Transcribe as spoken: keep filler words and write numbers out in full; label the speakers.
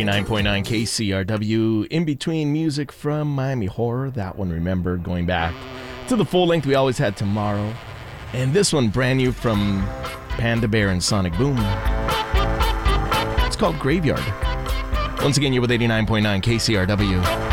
Speaker 1: eighty-nine point nine K C R W. In between music from Miami Horror. That one, remember, going back to the full length We Always Had Tomorrow. And this one, brand new from Panda Bear and Sonic Boom. It's called Graveyard. Once again, you're with eighty-nine point nine K C R W.